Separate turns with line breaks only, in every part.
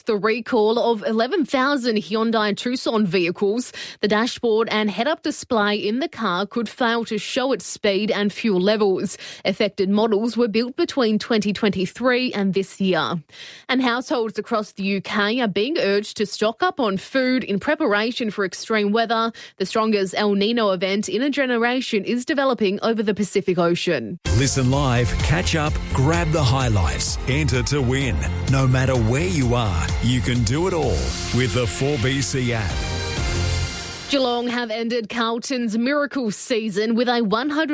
the recall of 11,000 Hyundai Tucson vehicles. The dashboard and head-up display in the car could fail to show its speed and fuel levels. Affected models were built between 2023 and this year. And households across the UK are being urged to stock up on food in preparation for extreme weather. The strongest El Nino event in a generation is developing over the Pacific Ocean.
Listen live, catch up, grab the highlights, enter to win. No matter where you are, you can do it all with the 4BC app.
Geelong have ended Carlton's miracle season with a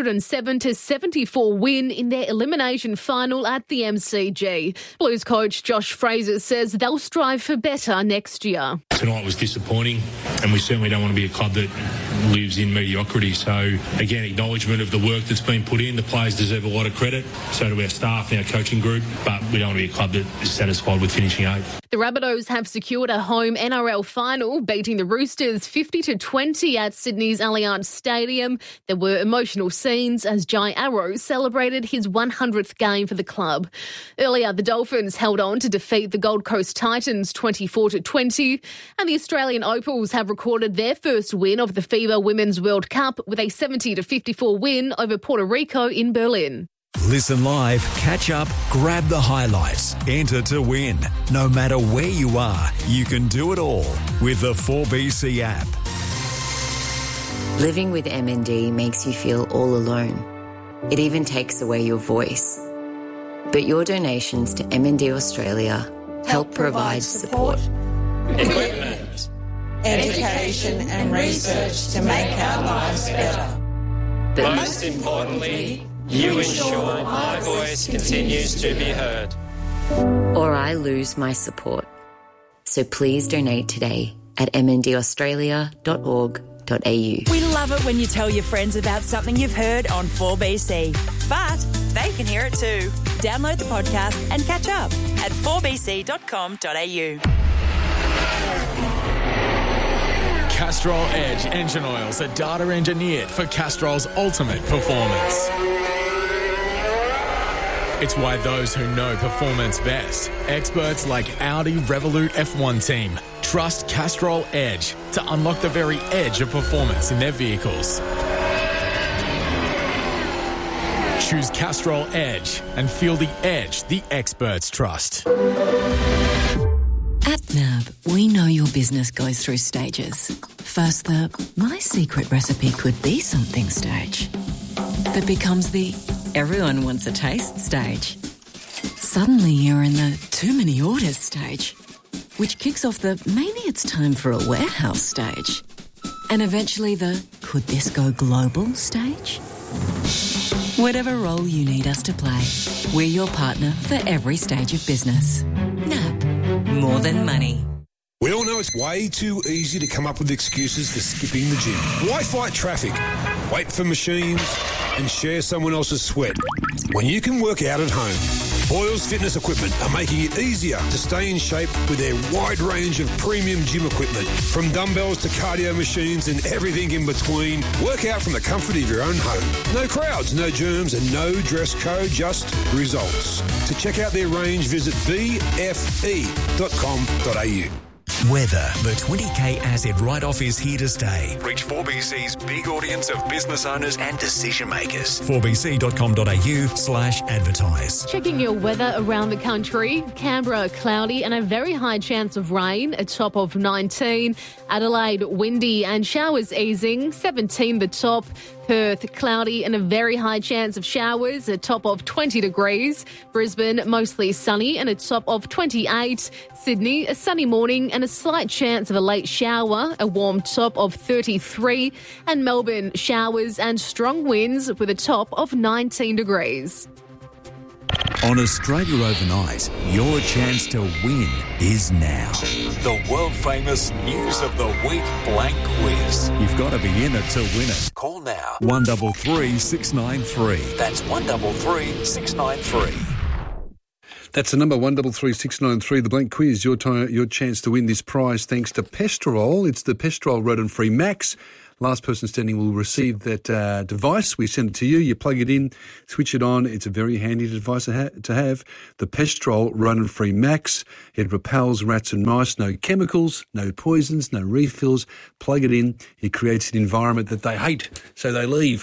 107-74 win in their elimination final at the MCG. Blues coach Josh Fraser says they'll strive for better next year.
Tonight was disappointing, and we certainly don't want to be a club that lives in mediocrity. So, again, acknowledgement of the work that's been put in. The players deserve a lot of credit, so do our staff and our coaching group, but we don't want to be a club that is satisfied with finishing eighth.
The Rabbitohs have secured a home NRL final, beating the Roosters 50-20 at Sydney's Allianz Stadium. There were emotional scenes as Jai Arrow celebrated his 100th game for the club. Earlier, the Dolphins held on to defeat the Gold Coast Titans 24-20, and the Australian Opals have recorded their first win of the FIBA Women's World Cup with a 70-54 win over Puerto Rico in Berlin.
Listen live, catch up, grab the highlights, enter to win. No matter where you are, you can do it all with the 4BC app.
Living with MND makes you feel all alone. It even takes away your voice. But your donations to MND Australia help provide support,
equipment, education and research to make our lives better.
But most importantly, you ensure my voice continues to be heard.
Or I lose my support. So please donate today at mndaustralia.org.au.
We love it when you tell your friends about something you've heard on 4BC. But they can hear it too. Download the podcast and catch up at 4bc.com.au.
Castrol Edge Engine Oils are data engineered for Castrol's ultimate performance. It's why those who know performance best, experts like Audi Revolut F1 team, trust Castrol Edge to unlock the very edge of performance in their vehicles. Choose Castrol Edge and feel the edge the experts trust.
At NAB, we know your business goes through stages. First, the my secret recipe could be something stage. That becomes the everyone wants a taste stage. Suddenly you're in the too many orders stage, which kicks off the maybe it's time for a warehouse stage. And eventually the could this go global stage? Whatever role you need us to play, we're your partner for every stage of business. NAB, more than money.
We all know it's way too easy to come up with excuses for skipping the gym. Why fight traffic, wait for machines, and share someone else's sweat when you can work out at home? Boyles Fitness Equipment are making it easier to stay in shape with their wide range of premium gym equipment. From dumbbells to cardio machines and everything in between, work out from the comfort of your own home. No crowds, no germs, and no dress code, just results. To check out their range, visit bfe.com.au.
Weather. The 20k asset write-off is here to stay. Reach 4BC's big audience of business owners and decision makers. 4bc.com.au/advertise.
Checking your weather around the country. Canberra, cloudy and a very high chance of rain, a top of 19. Adelaide, windy and showers easing, 17 the top. Perth, cloudy and a very high chance of showers, a top of 20 degrees. Brisbane, mostly sunny and a top of 28. Sydney, a sunny morning and a slight chance of a late shower, a warm top of 33. And Melbourne, showers and strong winds with a top of 19 degrees.
On Australia Overnight, your chance to win is now. The world-famous News of the Week blank quiz. You've got to be in it to win it. Call now. 133 693. That's 133 693.
That's the number, 133 693, the blank quiz. Your chance to win this prize thanks to Pestrol. It's the Pestrol Rodent-Free Max. Last person standing will receive that device. We send it to you. You plug it in, switch it on. It's a very handy device to have. The Pestrol Rodent-Free Max. It repels rats and mice. No chemicals, no poisons, no refills. Plug it in. It creates an environment that they hate, so they leave.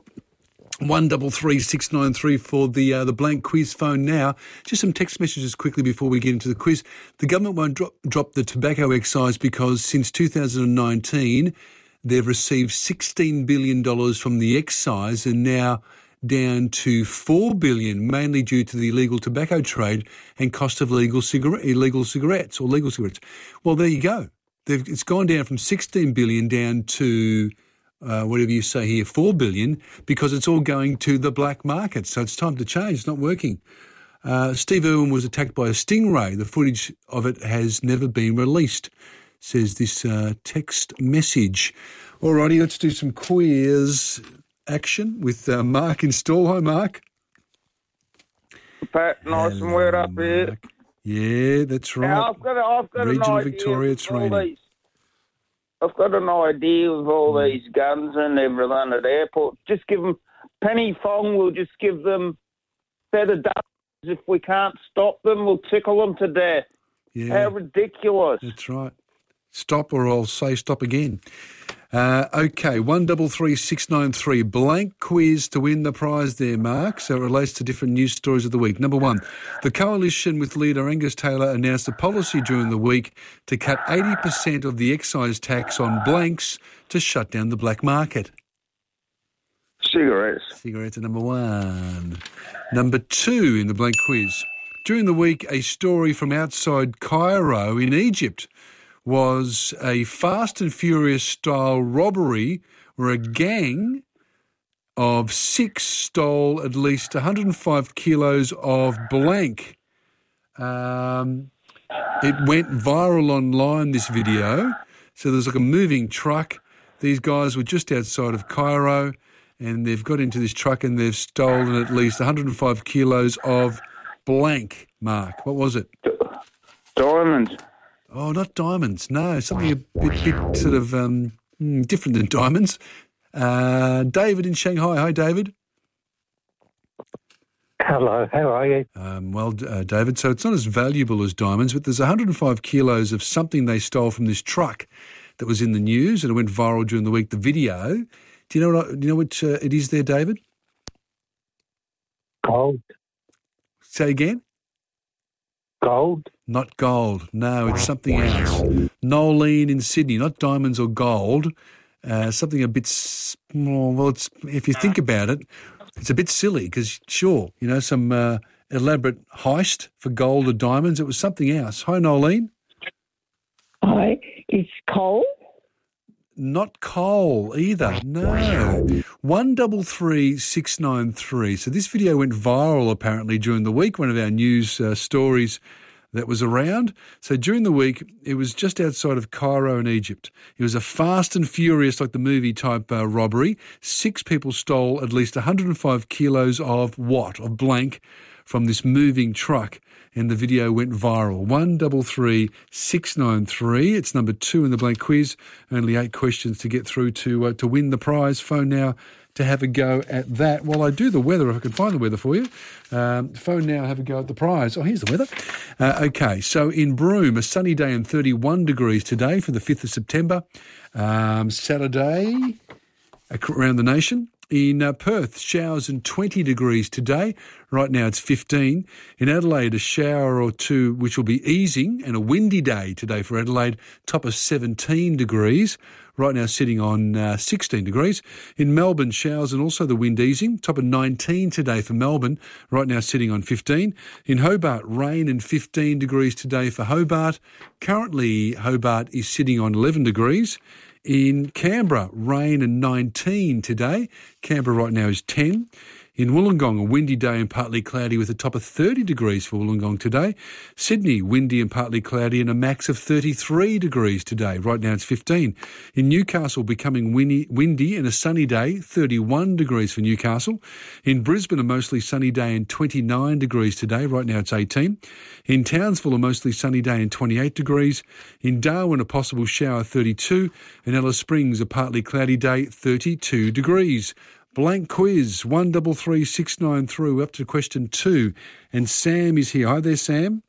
133693 for the blank quiz phone now. Just some text messages quickly before we get into the quiz. The government won't drop the tobacco excise because since 2019 they've received $16 billion from the excise and now down to $4 billion, mainly due to the illegal tobacco trade and cost of illegal cigarettes. Well, there you go. It's gone down from $16 billion down to whatever you say here, $4 billion, because it's all going to the black market. So it's time to change. It's not working. Steve Irwin was attacked by a stingray. The footage of it has never been released, says this text message. All righty, let's do some quiz action with Mark in Stall. Hi, Mark.
Pat, nice and wet up here.
Yeah, that's right.
Now, I've got
Region
an idea
Victoria, it's raining.
I've got an idea of all these guns and everything at the airport. Just give them Penny Fong. We'll just give them feather ducks. If we can't stop them, we'll tickle them to death.
Yeah,
how ridiculous!
That's right. Stop, or I'll say stop again. Okay, 133693. Blank quiz to win the prize there, Mark. So it relates to different news stories of the week. Number one, the coalition with leader Angus Taylor announced a policy during the week to cut 80% of the excise tax on blanks to shut down the black market.
Cigarettes.
Cigarettes are number one. Number two in the blank quiz. During the week, a story from outside Cairo in Egypt was a Fast and Furious-style robbery where a gang of 6 stole at least 105 kilos of blank. It went viral online, this video. So there's like a moving truck. These guys were just outside of Cairo and they've got into this truck and they've stolen at least 105 kilos of blank, Mark. What was it?
Diamonds.
Oh, not diamonds. No, something a bit sort of different than diamonds. David in Shanghai. Hi, David.
Hello, how are you?
David, so it's not as valuable as diamonds, but there's 105 kilos of something they stole from this truck that was in the news and it went viral during the week, the video. Do you know what it is there, David?
Gold.
Say again?
Gold.
Not gold. No, it's something else. Nolene in Sydney, not diamonds or gold. Something a bit small. Well, it's, if you think about it, it's a bit silly because, sure, you know, some elaborate heist for gold or diamonds. It was something else. Hi, Nolene.
Hi. It's coal?
Not coal either. No. 133693. So this video went viral apparently during the week, one of our news stories that was around. So during the week, it was just outside of Cairo in Egypt. It was a Fast and Furious, like the movie type robbery. 6 people stole at least 105 kilos of what? Of blank from this moving truck. And the video went viral. 133693. It's number 2 in the blank quiz. Only 8 questions to get through to win the prize. Phone now to have a go at that. While I do the weather, if I can find the weather for you. Phone now, have a go at the prize. Oh, here's the weather. Okay, so in Broome, a sunny day and 31 degrees today for the 5th of September. Saturday around the nation. In Perth, showers and 20 degrees today. Right now it's 15. In Adelaide, a shower or two, which will be easing, and a windy day today for Adelaide, top of 17 degrees. Right now sitting on 16 degrees. In Melbourne, showers and also the wind easing, top of 19 today for Melbourne. Right now sitting on 15. In Hobart, rain and 15 degrees today for Hobart. Currently, Hobart is sitting on 11 degrees. In Canberra, rain and 19 today. Canberra right now is 10. In Wollongong, a windy day and partly cloudy with a top of 30 degrees for Wollongong today. Sydney, windy and partly cloudy and a max of 33 degrees today. Right now it's 15. In Newcastle, becoming windy and a sunny day, 31 degrees for Newcastle. In Brisbane, a mostly sunny day and 29 degrees today. Right now it's 18. In Townsville, a mostly sunny day and 28 degrees. In Darwin, a possible shower, 32. In Alice Springs, a partly cloudy day, 32 degrees. Blank quiz, 133693. We're up to question 2. And Sam is here. Hi there, Sam.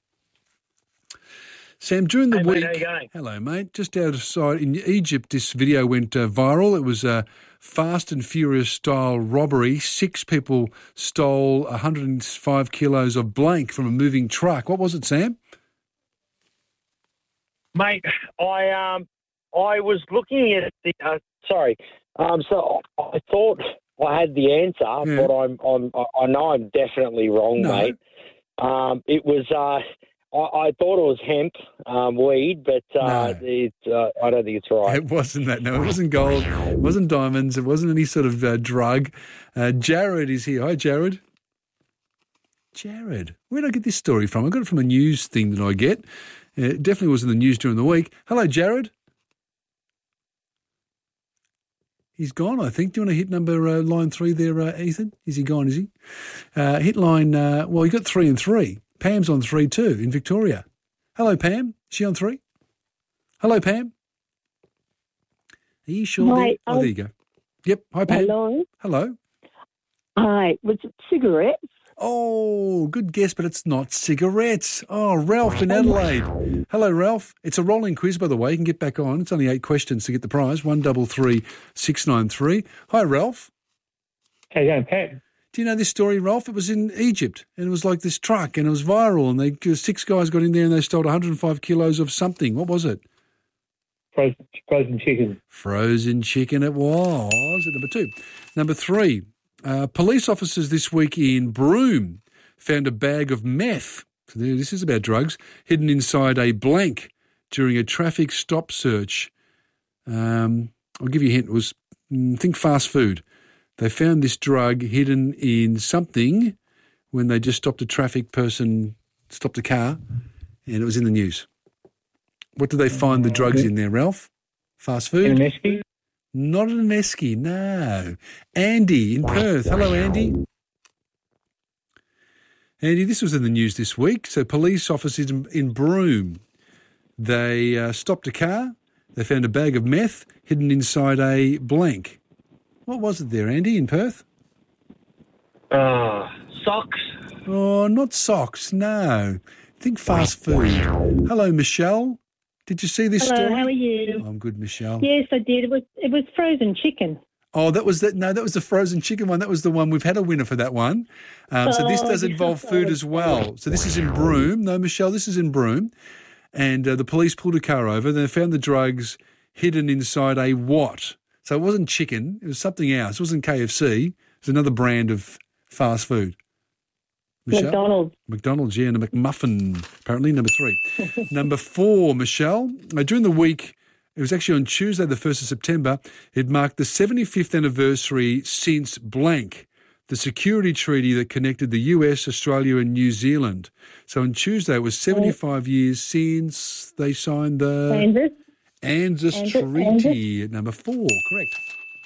Sam, during the week...
Mate, how you going?
Hello, mate. Just outside in Egypt, this video went viral. It was a Fast and Furious-style robbery. 6 people stole 105 kilos of blank from a moving truck. What was it, Sam?
Mate, I was looking at the... so I thought I had the answer, but I know I'm definitely wrong, mate. It was I thought it was hemp weed, but I don't think it's right.
It wasn't that. No, it wasn't gold. It wasn't diamonds. It wasn't any sort of drug. Jared is here. Hi, Jared. Jared, where did I get this story from? I got it from a news thing that I get. It definitely was in the news during the week. Hello, Jared. He's gone, I think. Do you want to hit number line 3 there, Ethan? Is he gone, is he? Hit line, he got 3 and 3. Pam's on 3 too in Victoria. Hello, Pam. Is she on 3? Hello, Pam. Are you sure?
Hi,
there? There you go. Yep. Hi, Pam.
Hello.
Hello.
Hi. Was it cigarettes?
Oh, good guess, but it's not cigarettes. Oh, Ralph in Adelaide. Hello, Ralph. It's a rolling quiz, by the way. You can get back on. It's only 8 questions to get the prize. 133693. Hi, Ralph.
How you going, Pat?
Do you know this story, Ralph? It was in Egypt, and it was like this truck, and it was viral, and 6 guys got in there, and they stole 105 kilos of something. What was it?
Frozen chicken.
Frozen chicken it was. At number 2. Number 3. Police officers this week in Broome found a bag of meth, so this is about drugs, hidden inside a blank during a traffic stop search. I'll give you a hint. It was, think fast food. They found this drug hidden in something when they just stopped a traffic person, stopped a car, and it was in the news. What did they find the drugs in there, Ralph? Fast food?
In an esky?
Not an esky, no. Andy in Perth. Hello, Andy. Andy, this was in the news this week. So police officers in Broome, they stopped a car. They found a bag of meth hidden inside a blank. What was it there, Andy, in Perth?
Socks.
Oh, not socks, no. Think fast food. Hello, Michelle. Did you see this story?
Hello, how are you?
I'm good, Michelle.
Yes, I did. It was frozen chicken.
Oh, that was the frozen chicken one. That was the one. We've had a winner for that one. So this does involve food as well. So this is in Broome. No, Michelle, this is in Broome. And the police pulled a car over. They found the drugs hidden inside a what? So it wasn't chicken. It was something else. It wasn't KFC. It was another brand of fast food. Michelle? McDonald's, yeah, and a McMuffin, apparently, number 3. Number 4, Michelle. During the week, it was actually on Tuesday, the 1st of September, it marked the 75th anniversary since blank, the security treaty that connected the US, Australia and New Zealand. So on Tuesday, it was 75 years since they signed the ANZUS Treaty at number 4, correct.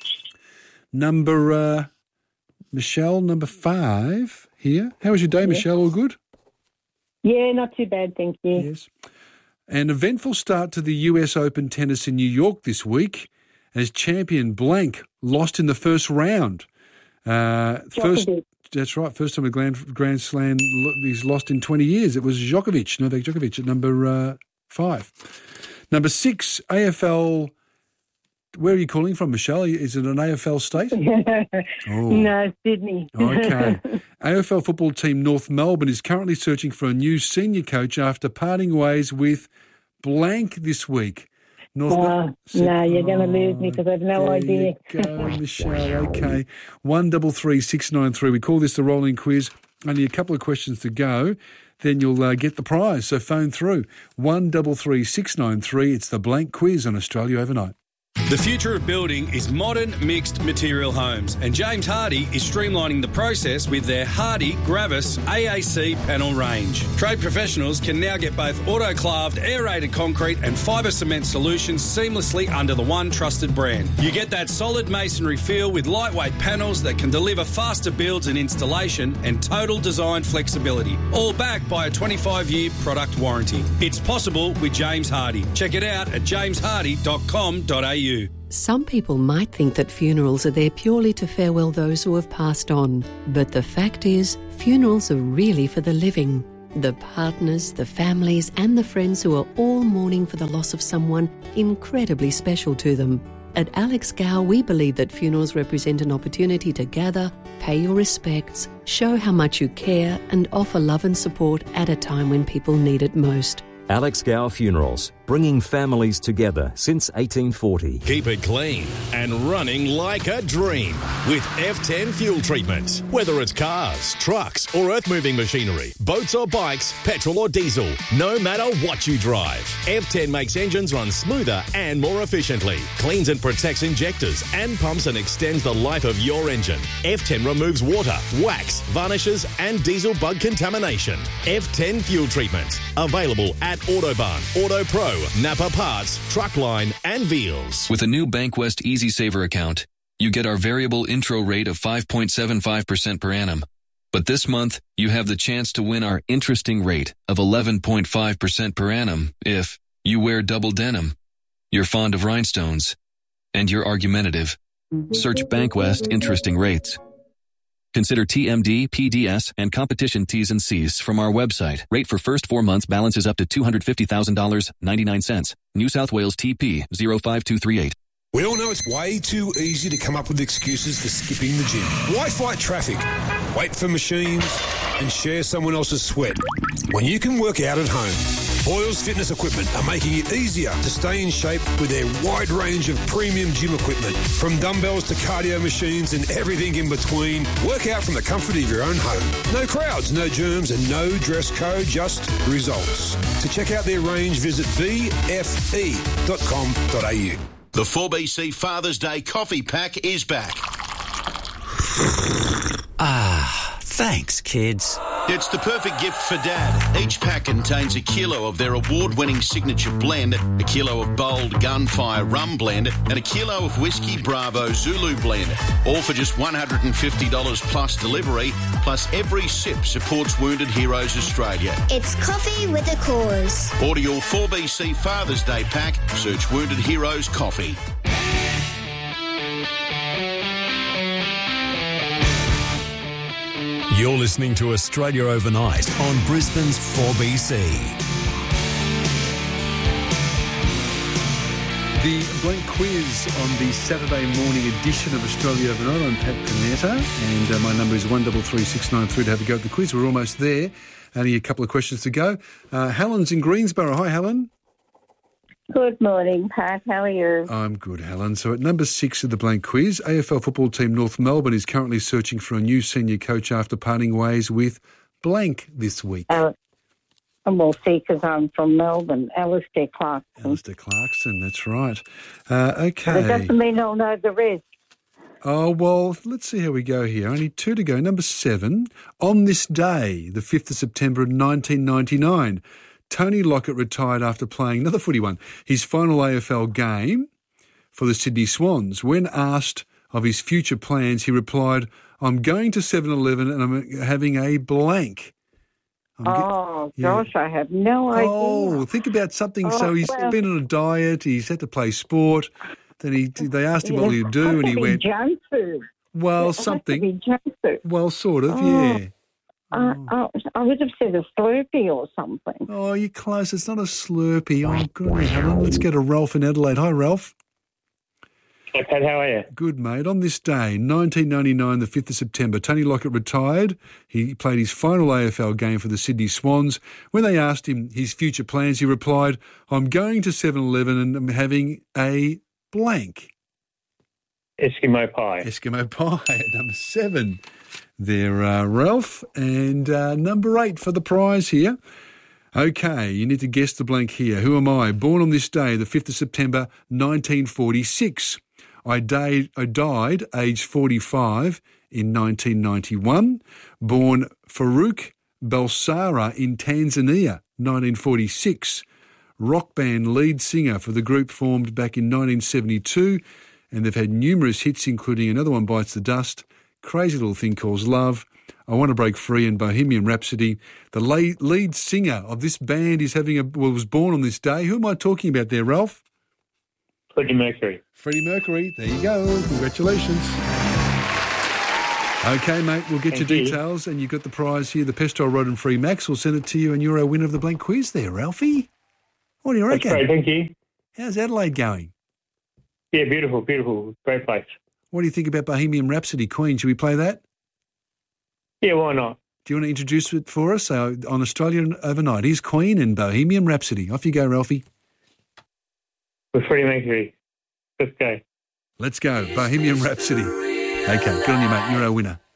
Number, Michelle, number 5 here. How was your day, Michelle? All good?
Yeah, not too bad, thank you.
Yes. An eventful start to the US Open tennis in New York this week as champion blank lost in the first round. That's right, first time a Grand Slam he's lost in 20 years. It was Novak Djokovic at number 5. Number 6, AFL. Where are you calling from, Michelle? Is it an AFL state?
No, Sydney.
Okay. AFL football team North Melbourne is currently searching for a new senior coach after parting ways with blank this week.
No, you're going to lose me because I have no idea.
There you go, Michelle. Okay. 133693. We call this the rolling quiz. Only a couple of questions to go. Then you'll get the prize. So phone through. 133693. It's the blank quiz on Australia Overnight.
The future of building is modern mixed material homes, and James Hardie is streamlining the process with their Hardie Gravis AAC panel range. Trade professionals can now get both autoclaved, aerated concrete and fibre cement solutions seamlessly under the one trusted brand. You get that solid masonry feel with lightweight panels that can deliver faster builds and installation and total design flexibility, all backed by a 25-year product warranty. It's possible with James Hardie. Check it out at jameshardy.com.au.
Some people might think that funerals are there purely to farewell those who have passed on. But the fact is, funerals are really for the living. The partners, the families and the friends who are all mourning for the loss of someone incredibly special to them. At Alex Gow, we believe that funerals represent an opportunity to gather, pay your respects, show how much you care and offer love and support at a time when people need it most.
Alex Gow Funerals, bringing families together since 1840.
Keep it clean and running like a dream with F10 fuel treatment. Whether it's cars, trucks or earth-moving machinery, boats or bikes, petrol or diesel, no matter what you drive, F10 makes engines run smoother and more efficiently, cleans and protects injectors and pumps and extends the life of your engine. F10 removes water, wax, varnishes and diesel bug contamination. F10 fuel treatment, available at Autobarn, Auto Pro, Napa Parts, Truckline and Veals.
With a new Bankwest Easy Saver account, you get our variable intro rate of 5.75% per annum. But this month, you have the chance to win our interesting rate of 11.5% per annum if you wear double denim, you're fond of rhinestones, and you're argumentative. Search Bankwest Interesting Rates. Consider TMD, PDS, and competition T's and C's from our website. Rate for first 4 months balances up to $250,000, 99 cents. New South Wales TP 05238.
We all know it's way too easy to come up with excuses for skipping the gym. Why fight traffic, wait for machines, and share someone else's sweat when you can work out at home? Boyles Fitness Equipment are making it easier to stay in shape with their wide range of premium gym equipment. From dumbbells to cardio machines and everything in between, work out from the comfort of your own home. No crowds, no germs and no dress code, just results. To check out their range, visit bfe.com.au.
The 4BC Father's Day coffee pack is back.
Thanks, kids.
It's the perfect gift for Dad. Each pack contains a kilo of their award-winning signature blend, a kilo of bold Gunfire Rum blend, and a kilo of Whiskey Bravo Zulu blend. All for just $150 plus delivery, plus every sip supports Wounded Heroes Australia.
It's coffee with a cause.
Order your 4BC Father's Day pack. Search Wounded Heroes Coffee.
You're listening to Australia Overnight on Brisbane's 4BC.
The blank quiz on the Saturday morning edition of Australia Overnight. I'm Pat Panetta, and my number is 133693 to have a go at the quiz. We're almost there. Only a couple of questions to go. Helen's in Greensboro. Hi, Helen.
Good morning, Pat. How are you?
I'm good, Helen. So at number 6 of the blank quiz, AFL football team North Melbourne is currently searching for a new senior coach after parting ways with blank this week.
Well, see, because I'm from Melbourne, Alistair Clarkson.
Alistair Clarkson, that's right. Okay.
But it doesn't mean I'll know the rest.
Oh, well, let's see how we go here. Only 2 to go. Number 7, on this day, the 5th of September of 1999, Tony Lockett retired after playing another footy one, his final AFL game for the Sydney Swans. When asked of his future plans, he replied, I'm going to 7-Eleven and I'm having a blank.
Gosh, I have no idea.
Oh, think about something. So he's been on a diet, he's had to play sport. Then they asked him what he'd do and he went...
junk food.
Well, something. Well, sort of, yeah.
I would have said a Slurpee or something.
Oh, you're close. It's not a Slurpee. Oh, good on you, Helen. Let's go to Ralph in Adelaide. Hi, Ralph.
Hey, Pat, how are you?
Good, mate. On this day, 1999, the 5th of September, Tony Lockett retired. He played his final AFL game for the Sydney Swans. When they asked him his future plans, he replied, I'm going to 7-Eleven and I'm having a blank.
Eskimo pie.
Eskimo pie at number 7. There, Ralph. And number 8 for the prize here. Okay, you need to guess the blank here. Who am I? Born on this day, the 5th of September, 1946. I died aged 45 in 1991. Born Farouk Balsara in Tanzania, 1946. Rock band lead singer for the group formed back in 1972, and they've had numerous hits, including Another One Bites the Dust, Crazy Little Thing Calls Love, I Want to Break Free, and Bohemian Rhapsody. The lead singer of this band was born on this day. Who am I talking about there, Ralph?
Freddie Mercury.
Freddie Mercury. There you go. Congratulations. Okay, mate, we'll get your details, and you've got the prize here, the Pestrol Rodent-Free Max. We'll send it to you, and you're our winner of the blank quiz there, Ralphie. What do you reckon?
That's great, thank you.
How's Adelaide going?
Yeah, beautiful, beautiful. Great place.
What do you think about Bohemian Rhapsody, Queen? Should we play that?
Yeah, why not?
Do you want to introduce it for us on Australian Overnight? Here's Queen and Bohemian Rhapsody. Off you go, Ralphie.
With Freddie Mercury. Let's go.
Let's go. Bohemian Rhapsody. Okay, good on you, mate. You're our winner.